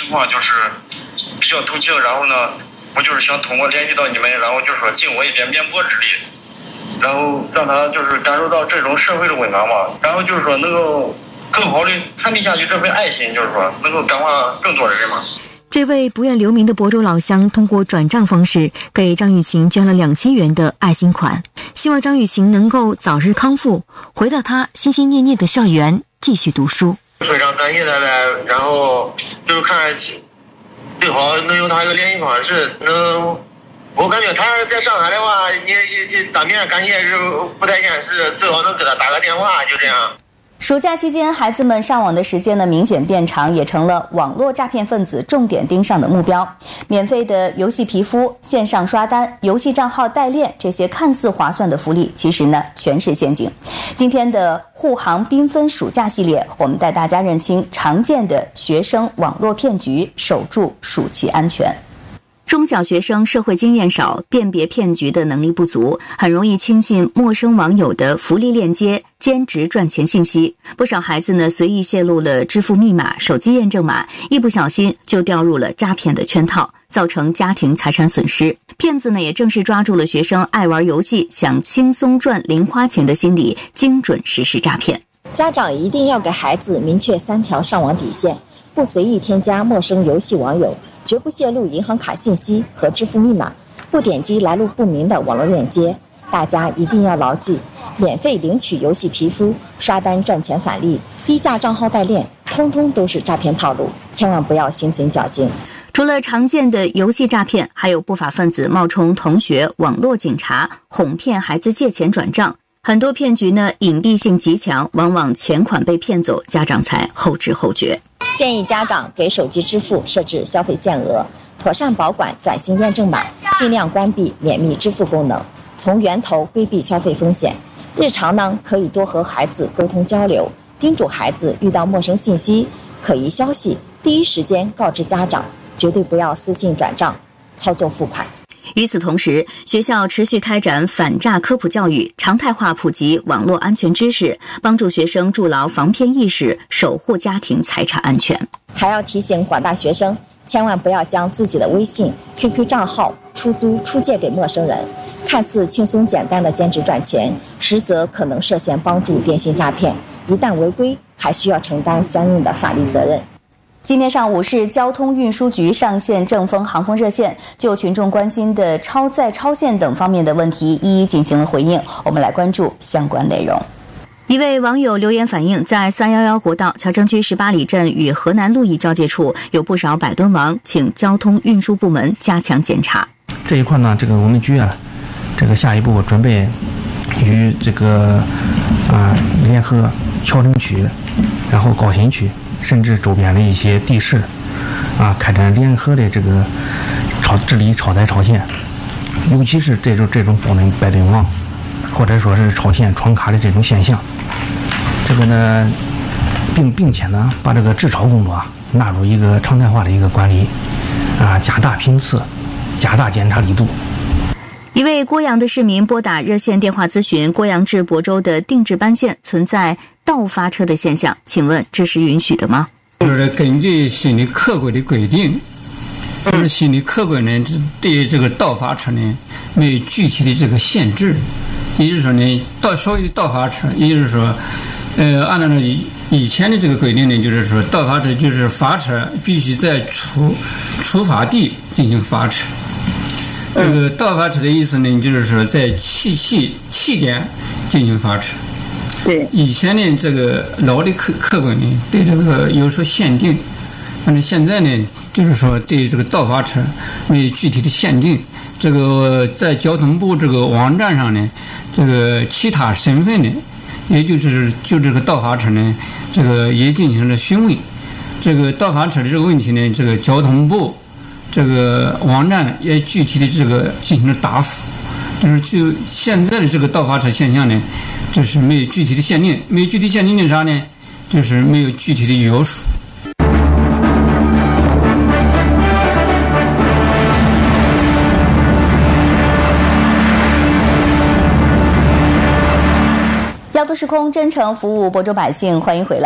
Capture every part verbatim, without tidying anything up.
情况就是比较同情，然后呢，我就是想通过联系到你们，然后就是说尽我一点绵薄之力，然后让他就是感受到这种社会的温暖嘛，然后就是说能够更好的传递下去这份爱心，就是说能够感化更多的人嘛。 这位不愿留名的亳州老乡通过转账方式给张雨晴捐了两千元的爱心款，希望张雨晴能够早日康复，回到他心心念念的校园继续读书。 非常感谢他呗，然后就是看最好能有他一个联系方式，能我感觉他在上海的话，你你当面感谢是不太现实，最好能给他打个电话，就这样。 暑假期间，孩子们上网的时间呢明显变长，也成了网络诈骗分子重点盯上的目标。免费的游戏皮肤、线上刷单、游戏账号代练，这些看似划算的福利，其实呢全是陷阱。今天的护航缤纷暑假系列，我们带大家认清常见的学生网络骗局，守住暑期安全。中小学生社会经验少，辨别骗局的能力不足，很容易轻信陌生网友的福利链接、兼职赚钱信息。不少孩子呢随意泄露了支付密码、手机验证码，一不小心就掉入了诈骗的圈套，造成家庭财产损失。骗子呢也正是抓住了学生爱玩游戏、想轻松赚零花钱的心理，精准实施诈骗。 家长一定要给孩子明确三条上网底线：不随意添加陌生游戏网友，绝不泄露银行卡信息和支付密码，不点击来路不明的网络链接。大家一定要牢记，免费领取游戏皮肤、刷单赚钱返利、低价账号代练，通通都是诈骗套路，千万不要心存侥幸。 除了常见的游戏诈骗，还有不法分子冒充同学、网络警察，哄骗孩子借钱转账。很多骗局呢隐蔽性极强，往往钱款被骗走，家长才后知后觉。 建议家长给手机支付设置消费限额，妥善保管转型验证码，尽量关闭免密支付功能，从源头规避消费风险。日常呢，可以多和孩子沟通交流，叮嘱孩子遇到陌生信息、可疑消息，第一时间告知家长，绝对不要私信转账、操作付款。 与此同时，学校持续开展反诈科普教育，常态化普及网络安全知识，帮助学生筑牢防骗意识，守护家庭财产安全。 还要提醒广大学生，千万不要将自己的微信、Q Q 账号出租、出借给陌生人。看似轻松简单的兼职赚钱，实则可能涉嫌帮助电信诈骗，一旦违规，还需要承担相应的法律责任。 今天上午，市交通运输局上线正风航风热线，就群众关心的超载、超限等方面的问题一一进行了回应。我们来关注相关内容。一位网友留言反映，在三一一国道乔城区十八里镇与河南路一交界处有不少摆墩王，请交通运输部门加强检查。 这一块呢，这个我们局啊，这个下一步准备与这个啊联合乔城区，然后高新区，甚至周边的一些地市，啊，开展联合的这个超治理超载超限，尤其是这种这种爆能摆墩王，或者说是超限闯卡的这种现象，这个呢，并并且呢，把这个治超工作纳入一个常态化的一个管理，啊，加大频次，加大检查力度。 一位郭阳的市民拨打热线电话咨询，郭阳至亳州的定制班线存在倒发车的现象，请问这是允许的吗？ 就是根据新的客规的规定，就是新的客规呢，对这个倒发车呢没有具体的这个限制，也就是说呢，倒所谓的倒发车，也就是说，呃，按照以以前的这个规定呢，就是说倒发车就是发车必须在出出发地进行发车。这个倒发车的意思呢，就是说在起起起点进行发车。 对， 以前呢，这个老的客客规呢对这个有所限定，反正现在呢，就是说对这个倒发车没有具体的限定。这个在交通部这个网站上呢，这个其他身份呢，也就是就这个倒发车呢，这个也进行了询问。这个倒发车的这个问题呢，这个交通部这个网站也具体的这个进行了答复，就是就现在的这个倒发车现象呢，就是没有具体的限定，没有具体限定的啥呢？就是没有具体的约束。 幺都时空真诚服务亳州百姓，欢迎回来。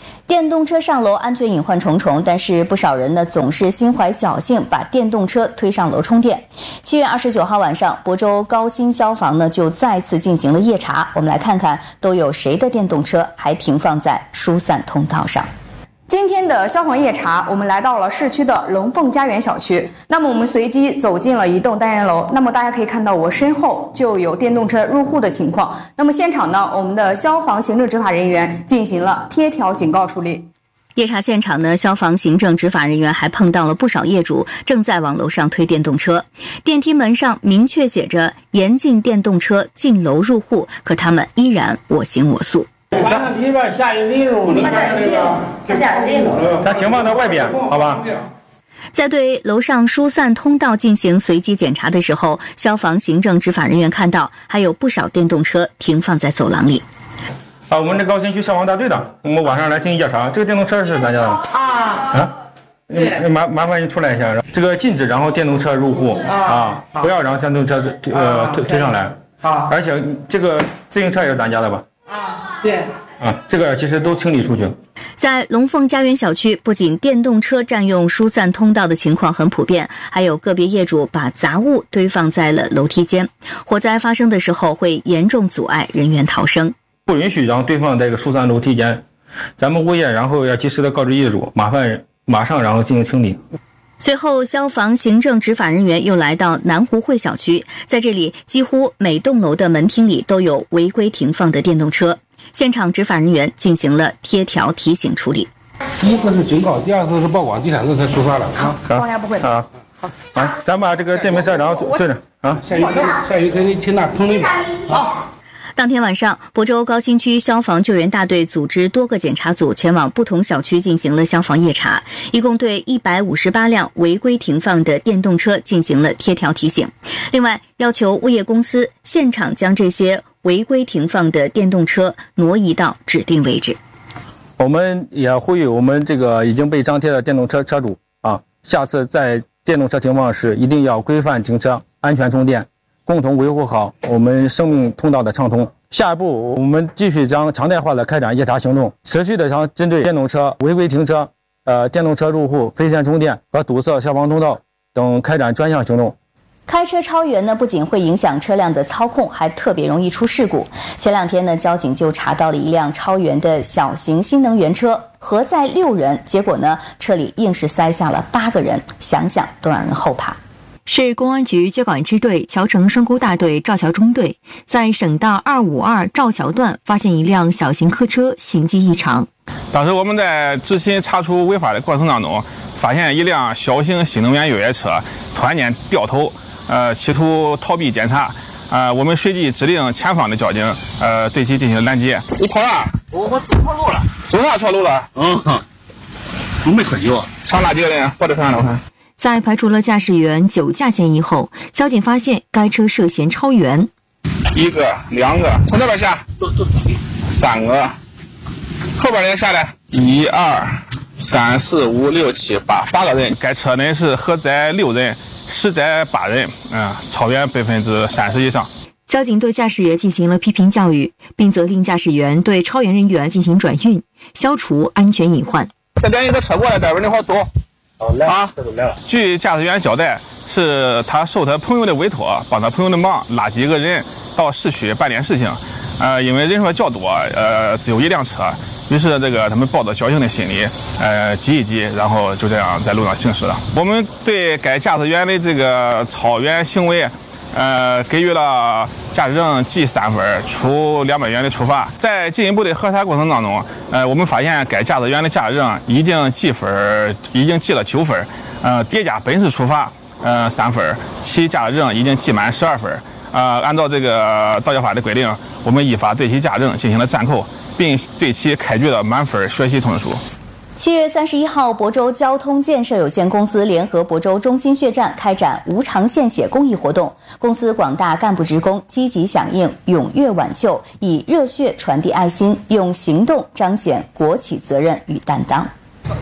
电动车上楼安全隐患重重，但是不少人呢总是心怀侥幸，把电动车推上楼充电。七月二十九号晚上，亳州高新消防呢就再次进行了夜查。我们来看看都有谁的电动车还停放在疏散通道上。 今天的消防夜查，我们来到了市区的龙凤家园小区。那么我们随机走进了一栋单元楼。那么大家可以看到，我身后就有电动车入户的情况。那么现场呢，我们的消防行政执法人员进行了贴条警告处理。 夜查现场呢，消防行政执法人员还碰到了不少业主正在往楼上推电动车，电梯门上明确写着严禁电动车进楼入户，可他们依然我行我素。 晚上里边下雨的时候，你看这个，咱停放在外边，好吧？ 在对楼上疏散通道进行随机检查的时候，消防行政执法人员看到还有不少电动车停放在走廊里。 啊，我们这高新区消防大队的，我们晚上来进行夜查。这个电动车是咱家的啊啊，麻麻烦你出来一下。这个禁止然后电动车入户啊，不要让电动车呃推推上来啊。而且这个自行车也是咱家的吧？啊，对。啊，这个其实都清理出去了。 在龙凤家园小区，不仅电动车占用疏散通道的情况很普遍，还有个别业主把杂物堆放在了楼梯间。火灾发生的时候会严重阻碍人员逃生。 不允许然后堆放在这个疏散楼梯间，咱们物业然后要及时的告知业主，麻烦马上然后进行清理。 随后，消防行政执法人员又来到南湖汇小区，在这里几乎每栋楼的门厅里都有违规停放的电动车。现场执法人员进行了贴条提醒处理。 第一次是警告，第二次是报广，第三次才出发了。 好，方向不会啊。好，啊，咱把这个电瓶车然后对着啊。 下雨天，下雨天你听那棚里边。 好。当天晚上，亳州高新区消防救援大队组织多个检查组前往不同小区进行了消防夜查，一共对一百五十八辆违规停放的电动车进行了贴条提醒。另外，要求物业公司现场将这些违规停放的电动车挪移到指定位置。 我们也呼吁我们这个已经被张贴的电动车车主啊，下次在电动车停放时一定要规范停车、安全充电，共同维护好我们生命通道的畅通。下一步，我们继续将常态化的开展夜查行动，持续的将针对电动车违规停车、呃电动车入户、非线充电和堵塞消防通道等开展专项行动。 开车超员呢，不仅会影响车辆的操控，还特别容易出事故。前两天呢，交警就查到了一辆超员的小型新能源车，核载六人，结果呢，车里硬是塞下了八个人，想想都让人后怕。市公安局交管支队桥城双沟大队肇桥中队在省道二五二肇桥段发现一辆小型客车行迹异常。 当时我们在执勤查处违法的过程当中，发现一辆小型新能源越野车突然间掉头，呃，企图逃避检查。呃，我们随即指令前方的交警，呃，对其进行拦截。 你跑哪？我我走错路了。 走哪条路了？ 嗯，我没喝酒。 上哪几个人？或者上哪看？ 在排除了驾驶员酒驾嫌疑后，交警发现该车涉嫌超员。 一个、两个，从这边下，三个，后边人下来，一二三四五六七八，八个人。该车呢是核载六人，实载八人，嗯，超员百分之三十以上。 交警对驾驶员进行了批评教育，并责令驾驶员对超员人员进行转运，消除安全隐患。 这边一个车过来，待会儿你好走。啊，据驾驶员交代，是他受他朋友的委托，帮他朋友的忙，拉几个人到市区办点事情。呃，因为人数较多，呃，只有一辆车，于是这个他们抱着侥幸的心理，呃，挤一挤，然后就这样在路上行驶了。我们对该驾驶员的这个超员行为，呃，给予了驾驶证记三分，处两百元的处罚。在进一步的核查过程当中，呃，我们发现该驾驶员的驾驶证已经记分，已经记了九分，呃，叠加本次处罚，呃，三分，其驾驶证已经记满十二分。呃，按照这个道交法的规定，我们依法对其驾驶证进行了暂扣，并对其开具了满分学习通知书。 七月三十一号，亳州交通建设有限公司联合亳州中心血站开展无偿献血公益活动。公司广大干部职工积极响应，踊跃挽袖，以热血传递爱心，用行动彰显国企责任与担当。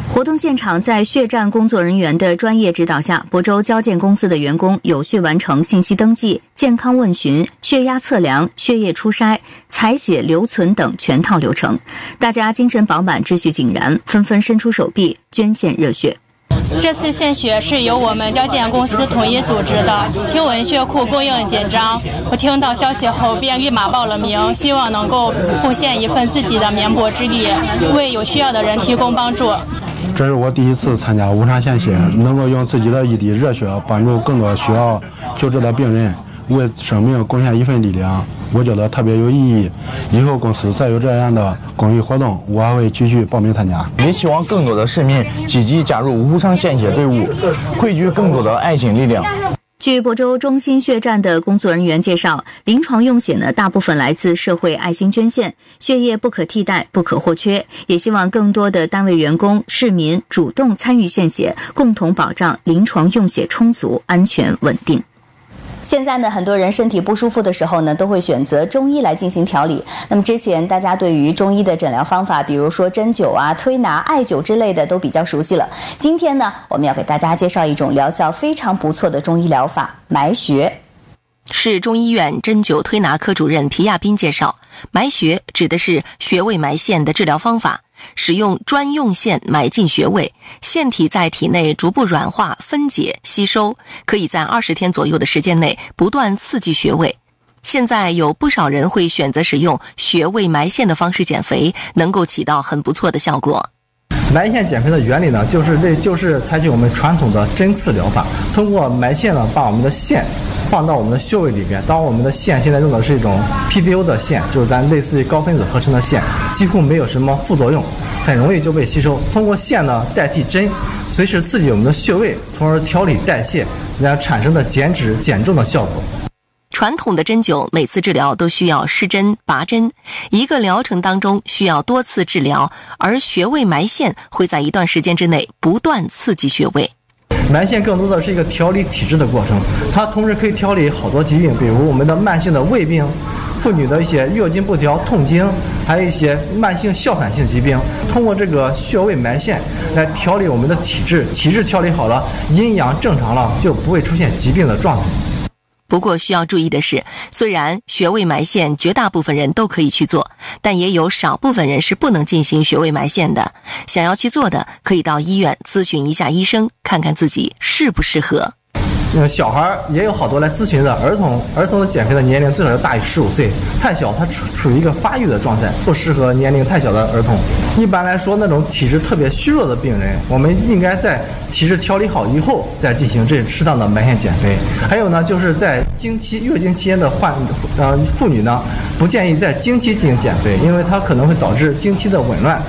活动现场在血站工作人员的专业指导下，亳州交建公司的员工有序完成信息登记、健康问询、血压测量、血液初筛、采血留存等全套流程。大家精神饱满，秩序井然，纷纷伸出手臂捐献热血。 这次献血是由我们交建公司统一组织的。听闻血库供应紧张，我听到消息后便立马报了名，希望能够贡献一份自己的绵薄之力，为有需要的人提供帮助。 这是我第一次参加无偿献血，能够用自己的一滴热血帮助更多需要救治的病人，为生命贡献一份力量，我觉得特别有意义。以后公司再有这样的公益活动，我还会继续报名参加。 也希望更多的市民积极加入无偿献血队伍，汇聚更多的爱心力量。 据亳州中心血站的工作人员介绍，临床用血呢，大部分来自社会爱心捐献，血液不可替代、不可或缺。也希望更多的单位员工、市民主动参与献血，共同保障临床用血充足、安全、稳定。 现在呢，很多人身体不舒服的时候呢，都会选择中医来进行调理。那么之前大家对于中医的诊疗方法，比如说针灸啊、推拿、艾灸之类的都比较熟悉了。今天呢，我们要给大家介绍一种疗效非常不错的中医疗法——埋穴。 市中医院针灸推拿科主任皮亚斌介绍，埋穴指的是穴位埋线的治疗方法，使用专用线埋进穴位，线体在体内逐步软化、分解、吸收，可以在二十天左右的时间内不断刺激穴位。现在有不少人会选择使用穴位埋线的方式减肥，能够起到很不错的效果。 埋线减肥的原理呢，就是类就是采取我们传统的针刺疗法，通过埋线呢，把我们的线放到我们的穴位里边。当我们的线现在用的是一种 P D O 的线，就是咱类似于高分子合成的线，几乎没有什么副作用，很容易就被吸收。通过线呢代替针，随时刺激我们的穴位，从而调理代谢，然后产生的减脂减重的效果。 传统的针灸每次治疗都需要施针拔针，一个疗程当中需要多次治疗，而穴位埋线会在一段时间之内不断刺激穴位。 埋线更多的是一个调理体质的过程，它同时可以调理好多疾病，比如我们的慢性的胃病，妇女的一些月经不调、痛经，还有一些慢性哮喘性疾病。通过这个穴位埋线来调理我们的体质，体质调理好了，阴阳正常了，就不会出现疾病的状态。 不过需要注意的是，虽然穴位埋线绝大部分人都可以去做，但也有少部分人是不能进行穴位埋线的。想要去做的，可以到医院咨询一下医生，看看自己适不适合。 嗯，小孩也有好多来咨询的，儿童儿童的减肥的年龄最少要大于十五岁，太小他处处于一个发育的状态，不适合年龄太小的儿童。一般来说，那种体质特别虚弱的病人，我们应该在体质调理好以后再进行这适当的埋线减肥。还有呢，就是在经期月经期间的患呃妇女呢，不建议在经期进行减肥，因为它可能会导致经期的紊乱。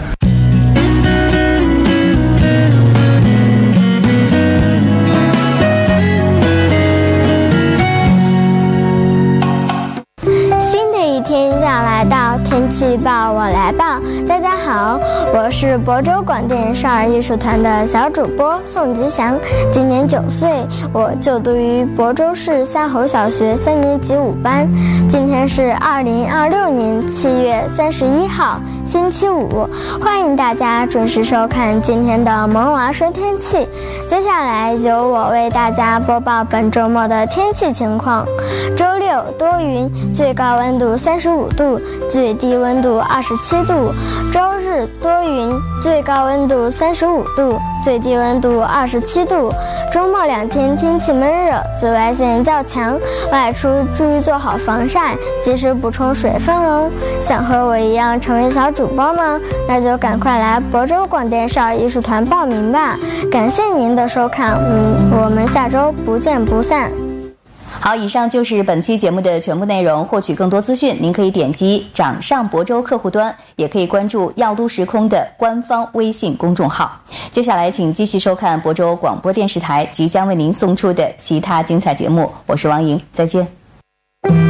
天气报我来报，大家好，我是亳州广电少儿艺术团的小主播宋吉祥，今年九岁，我就读于亳州市夏侯小学三年级五班。今天是二零二六年七月三十一号，星期五，欢迎大家准时收看今天的萌娃说天气。接下来由我为大家播报本周末的天气情况。周六多云，最高温度三十五度，最低温度二十七度。周日多云，最高温度三十五度，最低温度二十七度。周末两天天气闷热，紫外线较强，外出注意做好防晒，及时补充水分哦。想和我一样成为小主播吗？那就赶快来亳州广电少儿艺术团报名吧！感谢您的收看，嗯，我们下周不见不散。 好，以上就是本期节目的全部内容。获取更多资讯，您可以点击掌上亳州客户端，也可以关注药都时空的官方微信公众号。接下来请继续收看亳州广播电视台即将为您送出的其他精彩节目。我是王莹，再见。